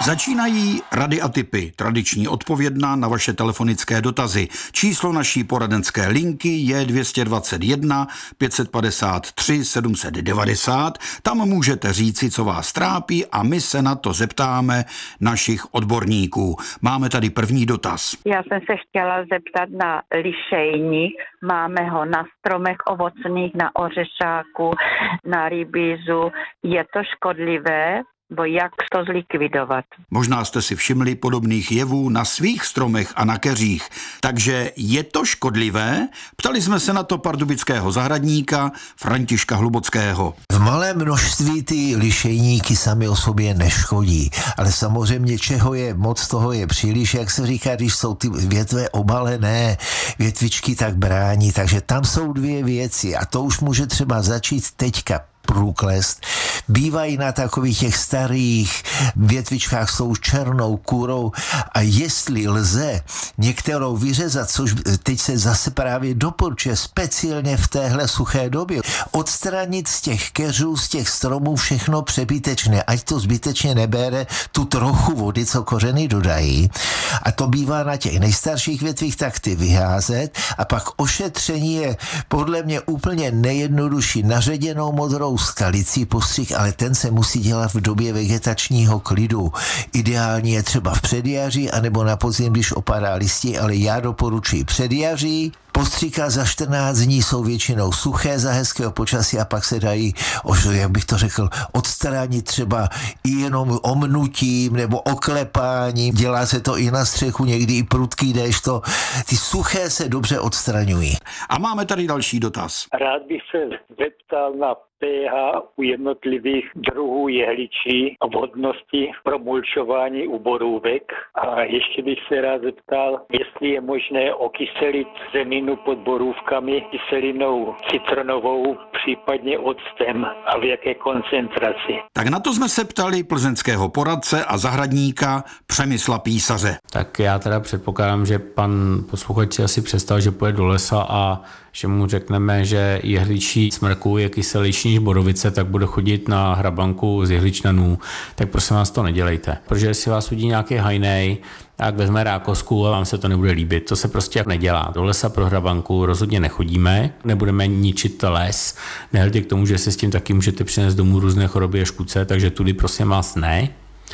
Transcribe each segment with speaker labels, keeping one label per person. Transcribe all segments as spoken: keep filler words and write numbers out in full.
Speaker 1: Začínají rady a tipy, tradiční odpovědna na vaše telefonické dotazy. Číslo naší poradenské linky je dvě stě dvacet jedna pět set padesát tři sedm set devadesát. Tam můžete říci, co vás trápí, a my se na to zeptáme našich odborníků. Máme tady první dotaz.
Speaker 2: Já jsem se chtěla zeptat na lišejník. Máme ho na stromech ovocných, na ořešáku, na rybízu. Je to škodlivé? Bo jak to zlikvidovat?
Speaker 1: Možná jste si všimli podobných jevů na svých stromech a na keřích. Takže je to škodlivé? Ptali jsme se na to pardubického zahradníka Františka Hlubockého.
Speaker 3: V malém množství ty lišejníky sami o sobě neškodí, ale samozřejmě čeho je moc, toho je příliš, jak se říká, když jsou ty větve obalené, větvičky tak brání, takže tam jsou dvě věci a to už může třeba začít teďka průklest. Bývají na takových těch starých větvičkách s tou černou kůrou a jestli lze některou vyřezat, což teď se zase právě doporučuje speciálně v téhle suché době, odstranit z těch keřů, z těch stromů všechno přebytečné, ať to zbytečně nebere tu trochu vody, co kořeny dodají. A to bývá na těch nejstarších větvích, tak ty vyházet a pak ošetření je podle mě úplně nejjednodušší. Naředěnou modrou skalicí postřih, ale ten se musí dělat v době vegetačního klidu. Ideální je třeba v předjaří anebo na podzim, když opadá listí, ale já doporučuji předjaří. Postříka za čtrnáct dní jsou většinou suché za hezkého počasí a pak se dají, jak bych to řekl, odstranit třeba i jenom omnutím nebo oklepáním. Dělá se to i na střechu, někdy i prudký déšť, to ty suché se dobře odstraňují.
Speaker 1: A máme tady další dotaz.
Speaker 4: Rád bych se zeptal na pH u jednotlivých druhů jehličí a vhodnosti pro mulčování u borůvek. A ještě bych se rád zeptal, jestli je možné okyselit zeminu pod borůvkami kyselinou citronovou, případně octem, a v jaké koncentraci.
Speaker 1: Tak na to jsme se ptali plzeňského poradce a zahradníka Přemysla Písaře.
Speaker 5: Tak já teda předpokládám, že pan posluchač si asi představil, že pojede do lesa a že mu řekneme, že jehličí smrku je kyselější než borovice, tak bude chodit na hrabanku z jehličnanů. Tak prosím vás to nedělejte. Protože jestli vás udí nějaký hajnej, tak vezme rákosku a vám se to nebude líbit. To se prostě nedělá. Do lesa pro hrabanku rozhodně nechodíme, nebudeme ničit les. Nehledě k tomu, že se s tím taky můžete přinést domů různé choroby a škůdce, takže tudy prosím vás ne.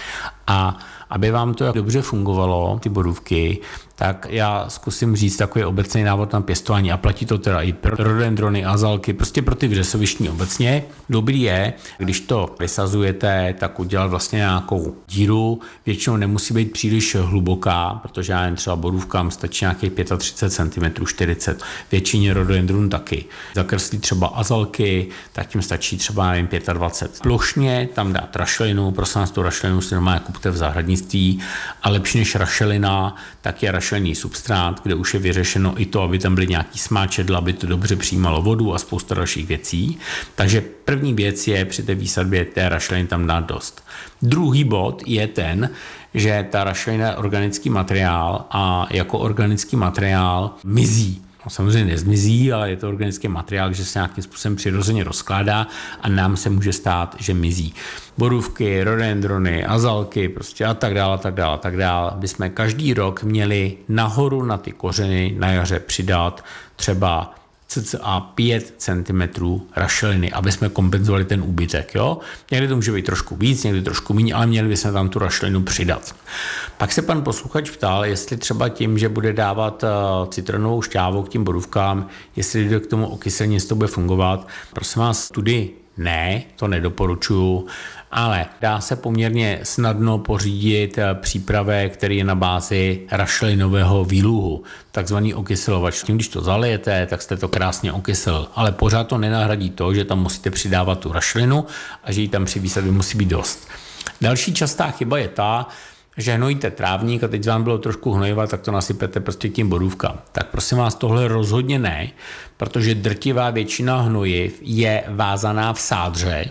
Speaker 5: A aby vám to dobře fungovalo, ty borůvky, tak já zkusím říct takový obecný návod na pěstování a platí to teda i pro rododendrony, azalky, prostě pro ty vřesovištní obecně. Dobrý je, když to vysazujete, tak udělat vlastně nějakou díru, většinou nemusí být příliš hluboká, protože já jen třeba borůvkám stačí nějakých třicet pět centimetrů, čtyřicet, většině rododendronů taky. Zakreslí třeba azalky, tak tím stačí třeba nevím, dvacet pět. Plošně tam dát rašelinu, prosím vás, tu rašelinu si normálně kupte v zahradnictví, a lepší než rašelina, tak je rašelinný substrát, kde už je vyřešeno i to, aby tam byly nějaký smáčedla, aby to dobře přijímalo vodu a spousta dalších věcí. Takže první věc je při té výsadbě té rašeliny tam dát dost. Druhý bod je ten, že ta rašelina je organický materiál a jako organický materiál mizí. No, samozřejmě nezmizí, ale je to organický materiál, že se nějakým způsobem přirozeně rozkládá a nám se může stát, že mizí. Borůvky, rododendrony, azalky, prostě a tak dále, a tak dále, a tak dále. Bychom každý rok měli nahoru na ty kořeny na jaře přidat třeba cca pět centimetrů rašeliny, aby jsme kompenzovali ten úbytek. Jo? Někdy to může být trošku víc, někdy trošku méně, ale měli bychom tam tu rašelinu přidat. Pak se pan posluchač ptal, jestli třeba tím, že bude dávat citronovou šťávu k tím borůvkám, jestli jde k tomu okyselení, jestli to bude fungovat. Prosím vás, tudy ne, to nedoporučuju, ale dá se poměrně snadno pořídit přípravek, který je na bázi rašelinového výluhu, takzvaný okyselovač. Tím, když to zalijete, tak jste to krásně okyselil, ale pořád to nenahradí to, že tam musíte přidávat tu rašelinu a že ji tam při výsadbě musí být dost. Další častá chyba je ta, že hnojíte trávník a teď vám bylo trošku hnojiva, tak to nasypete prostě tím borůvkám. Tak prosím vás, tohle rozhodně ne, protože drtivá většina hnojiv je vázaná v sádře.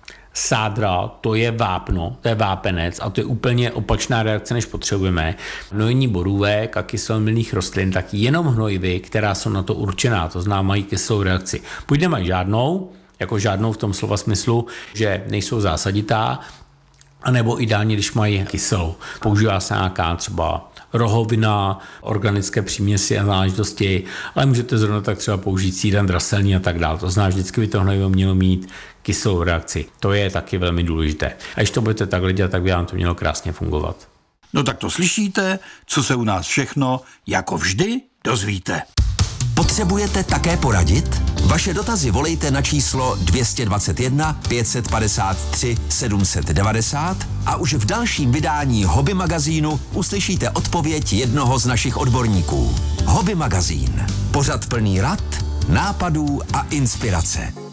Speaker 5: Sádra, to je vápno, to je vápenec a to je úplně opačná reakce, než potřebujeme. Hnojení borůvek a kyselmilných rostlin, tak jenom hnojivy, která jsou na to určená, to znamená mají kyselou reakci. Buď nemají žádnou, jako žádnou v tom slova smyslu, že nejsou zásaditá, anebo ideálně, když mají kyselou. Používá se nějaká třeba rohovina, organické příměsi a záležitosti, ale můžete zrovna tak třeba použít síran draselný a tak dále. To znamená, vždycky by to hnojivo mělo mít kyselou reakci. To je taky velmi důležité. A když to budete takhle dělat, tak by vám to mělo krásně fungovat.
Speaker 1: No tak to slyšíte, co se u nás všechno, jako vždy, dozvíte.
Speaker 6: Potřebujete také poradit? Vaše dotazy volejte na číslo dvě stě dvacet jedna pět set padesát tři sedm set devadesát a už v dalším vydání Hobby magazínu uslyšíte odpověď jednoho z našich odborníků. Hobby magazín. Pořad plný rad, nápadů a inspirace.